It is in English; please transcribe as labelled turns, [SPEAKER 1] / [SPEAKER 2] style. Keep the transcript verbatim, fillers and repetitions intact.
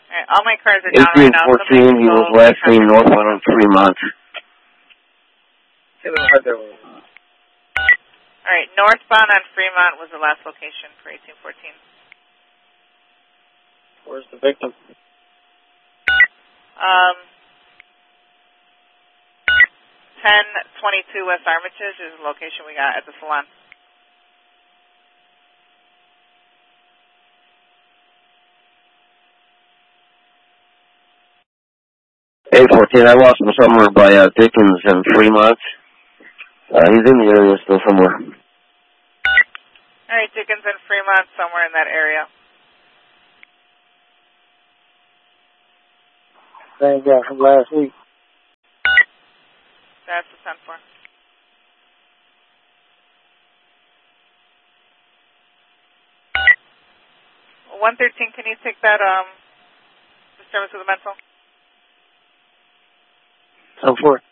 [SPEAKER 1] Alright, all my cars are down right
[SPEAKER 2] eighteen
[SPEAKER 1] now.
[SPEAKER 2] fourteen, he was last seen northbound on Fremont.
[SPEAKER 1] Alright, northbound on Fremont was the last location for eighteen fourteen.
[SPEAKER 3] Where's the victim?
[SPEAKER 1] Um, ten twenty-two West Armitage is the location we got at the salon.
[SPEAKER 2] eight fourteen, I lost him somewhere by uh, Dickens and Fremont. Uh, he's in the area still somewhere.
[SPEAKER 1] Alright, Dickens and Fremont, somewhere in that area.
[SPEAKER 3] Same guy from last week.
[SPEAKER 1] That's the ten four. one thirteen, can you take that um disturbance of the mental?
[SPEAKER 3] ten four.